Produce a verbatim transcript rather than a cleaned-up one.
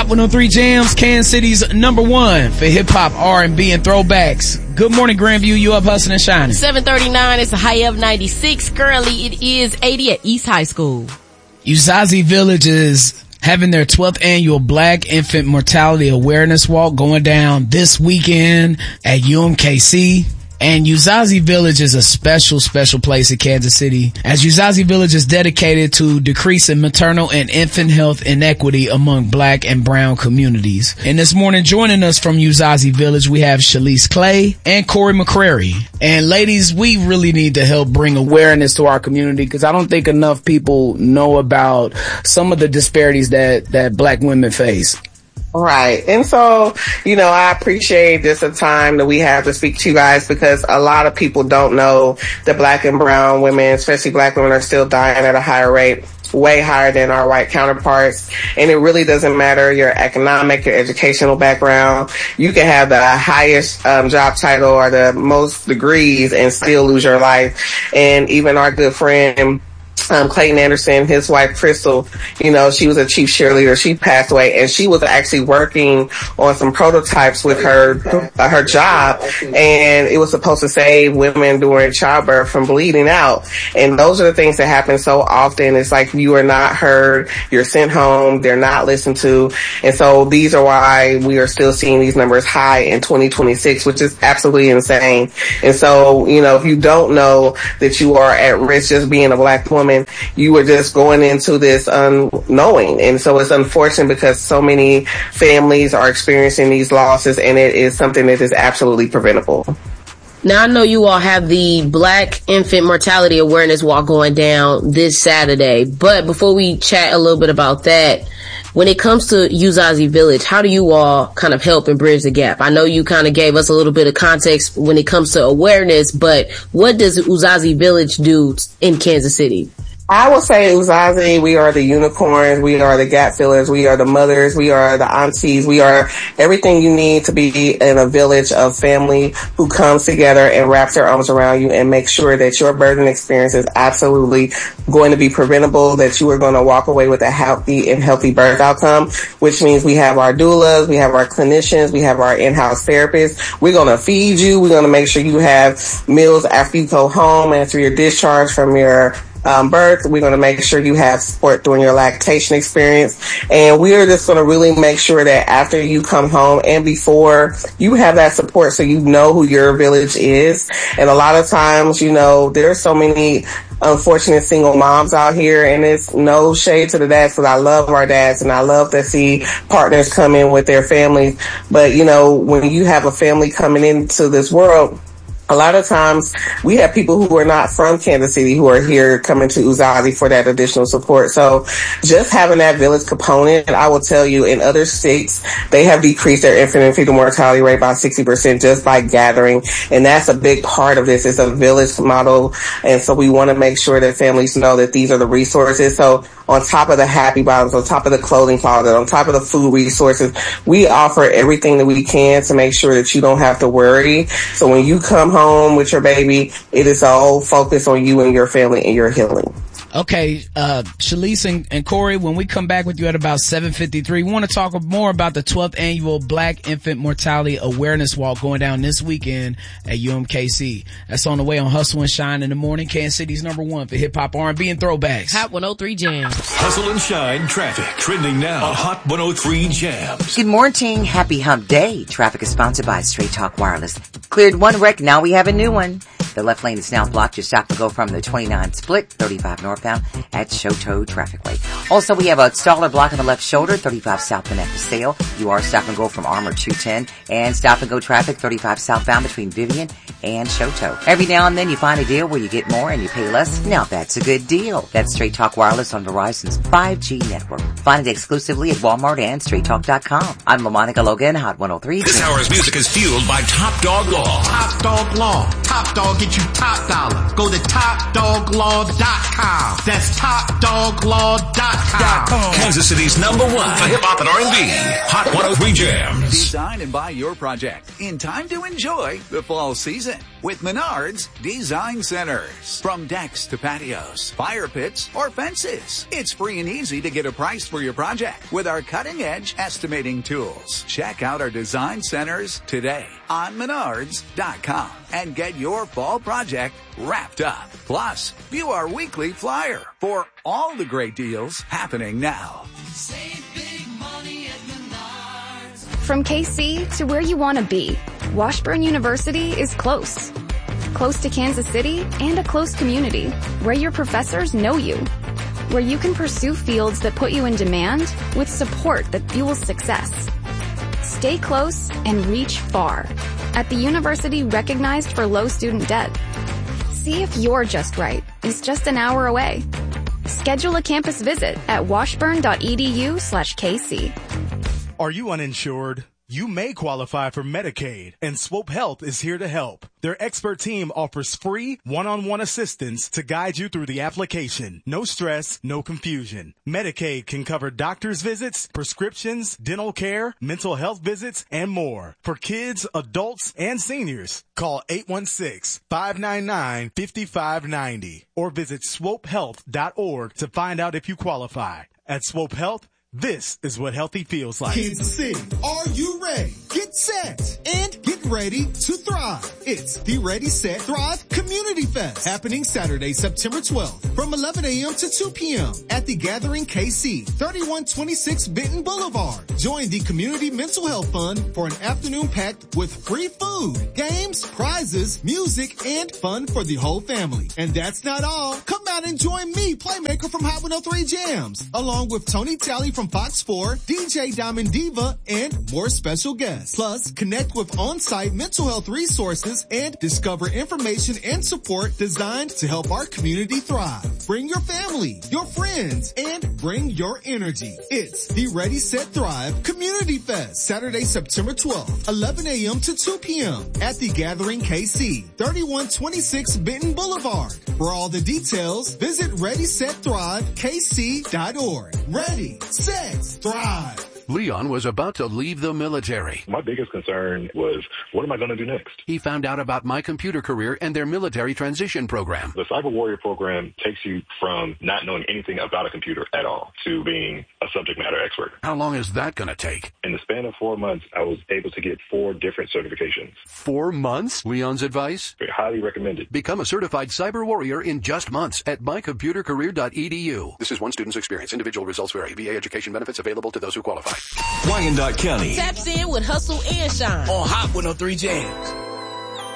Hot one oh three Jams, Kansas City's number one for hip-hop, R and B, and throwbacks. Good morning, Grandview. You up hustling and shining. seven thirty-nine, it's a high of ninety-six. Currently, it is eighty at East High School. Uzazi Village is having their twelfth annual Black Infant Mortality Awareness Walk going down this weekend at U M K C. And Uzazi Village is a special, special place in Kansas City, as Uzazi Village is dedicated to decreasing maternal and infant health inequity among Black and brown communities. And this morning, joining us from Uzazi Village, we have Shalise Clay and Corey McCrary. And ladies, we really need to help bring awareness to our community, because I don't think enough people know about some of the disparities that, that Black women face. Right. And so, you know, I appreciate this a time that we have to speak to you guys, because a lot of people don't know that Black and brown women, especially Black women, are still dying at a higher rate, way higher than our white counterparts. And it really doesn't matter your economic, your educational background. You can have the highest um, job title or the most degrees and still lose your life. And even our good friend, Um, Clayton Anderson, his wife Crystal, you know, she was a chief cheerleader. She passed away, and she was actually working on some prototypes with her uh, her job, and it was supposed to save women during childbirth from bleeding out. And those are the things that happen so often. It's like you are not heard, you're sent home, they're not listened to, and so these are why we are still seeing these numbers high in twenty twenty-six, which is absolutely insane. And so, you know, if you don't know that you are at risk just being a Black woman, you were just going into this unknowing. And so it's unfortunate, because so many families are experiencing these losses, and it is something that is absolutely preventable. Now, I know you all have the Black Infant Mortality Awareness Walk going down this Saturday, but before we chat a little bit about that, when it comes to Uzazi Village, how do you all kind of help and bridge the gap? I know you kind of gave us a little bit of context when it comes to awareness, but what does Uzazi Village do in Kansas City? I will say Uzazi, we are the unicorns, we are the gap fillers, we are the mothers, we are the aunties, we are everything you need to be in a village of family who comes together and wraps their arms around you and makes sure that your birthing experience is absolutely going to be preventable, that you are going to walk away with a healthy and healthy birth outcome, which means we have our doulas, we have our clinicians, we have our in-house therapists. We're going to feed you, we're going to make sure you have meals after you go home, after your discharge from your Um, birth. We're going to make sure you have support during your lactation experience. And we are just going to really make sure that after you come home and before, you have that support so you know who your village is. And a lot of times, you know, there are so many unfortunate single moms out here, and it's no shade to the dads, because I love our dads and I love to see partners come in with their families. But, you know, when you have a family coming into this world, a lot of times we have people who are not from Kansas City who are here coming to Uzazi for that additional support. So just having that village component, I will tell you, in other states, they have decreased their infant and fetal mortality rate by sixty percent just by gathering. And that's a big part of this. It's a village model. And so we want to make sure that families know that these are the resources. So on top of the happy bottoms, on top of the clothing closet, on top of the food resources, we offer everything that we can to make sure that you don't have to worry. So when you come home with your baby, it is all focused on you and your family and your healing. Okay, uh, Shalise and, and Corey, when we come back with you at about seven fifty-three, we want to talk more about the twelfth annual Black Infant Mortality Awareness Walk going down this weekend at U M K C. That's on the way on Hustle and Shine in the morning. Kansas City's number one for hip hop, R and B, and throwbacks. Hot one oh three Jams. Hustle and Shine traffic trending now on Hot one oh three Jams. Good morning. Happy Hump Day. Traffic is sponsored by Straight Talk Wireless. Cleared one wreck. Now we have a new one. The left lane is now blocked. Your stop will go from the twenty-nine split, thirty-five northbound at Shoto Trafficway. Also, we have a staller block on the left shoulder, thirty-five southbound at the sale. You are stop and go from Armour two ten, and stop and go traffic thirty-five southbound between Vivian and Shoto. Every now and then you find a deal where you get more and you pay less. Now that's a good deal. That's Straight Talk Wireless on Verizon's five G network. Find it exclusively at Walmart and straight talk dot com. I'm LaMonica Logan, Hot one oh three. This hour's music is fueled by Top Dog Law. Top Dog Law. Top Dog get you top dollar. Go to top dog law dot com. That's top dog law dot com. Kansas City's number one for hip hop and R and B. Hot one oh three Jams. Design and buy your project in time to enjoy the fall season. with Menards Design Centers. From decks to patios, fire pits, or fences, it's free and easy to get a price for your project with our cutting-edge estimating tools. Check out our design centers today on menards dot com and get your fall project wrapped up. Plus, view our weekly flyer for all the great deals happening now. Save big money at Menards. From K C to where you want to be, Washburn University is close. Close to Kansas City and a close community where your professors know you. Where you can pursue fields that put you in demand with support that fuels success. Stay close and reach far. At the university recognized for low student debt. See if You're Just Right is just an hour away. Schedule a campus visit at washburn.edu slash KC. Are you uninsured? You may qualify for Medicaid, and Swope Health is here to help. Their expert team offers free one-on-one assistance to guide you through the application. No stress, no confusion. Medicaid can cover doctor's visits, prescriptions, dental care, mental health visits, and more. For kids, adults, and seniors, call eight one six, five nine nine, five five nine zero or visit swope health dot org to find out if you qualify. At Swope Health, this is what healthy feels like. Kansas City, are you ready? Get set and get ready to thrive. It's the Ready, Set, Thrive Community Fest happening Saturday, September twelfth from eleven a.m. to two p.m. at the Gathering K C, thirty-one twenty-six Benton Boulevard. Join the Community Mental Health Fund for an afternoon packed with free food, games, prizes, music, and fun for the whole family. And that's not all. Come out and join me, Playmaker from Hot one oh three Jams, along with Tony Talley from Fox four, D J Diamond Diva, and more special guests. Plus, connect with on-site mental health resources and discover information and support designed to help our community thrive. Bring your family, your friends, and bring your energy. It's the Ready, Set, Thrive Community Fest, Saturday, September twelfth, eleven a.m. to two p.m. at the Gathering K C, thirty-one twenty-six Benton Boulevard. For all the details, visit ready set thrive k c dot org. Ready, set, thrive. Leon was about to leave the military. My biggest concern was, what am I going to do next? He found out about My Computer Career and their military transition program. The Cyber Warrior program takes you from not knowing anything about a computer at all to being a subject matter expert. How long is that going to take? In the span of four months, I was able to get four different certifications. Four months? Leon's advice? Highly recommended. Become a certified cyber warrior in just months at my computer career dot e d u. This is one student's experience. Individual results vary. V A education benefits available to those who qualify. Wyandotte County Taps in with Hustle and Shine on Hot one oh three Jams.